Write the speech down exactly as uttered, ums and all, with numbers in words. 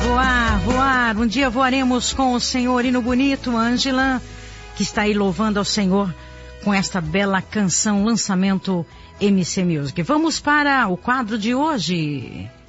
Voar, voar, um dia voaremos com o Senhor. Hino bonito, Ângela, que está aí louvando ao Senhor com esta bela canção, lançamento M C Music. Vamos para o quadro de hoje.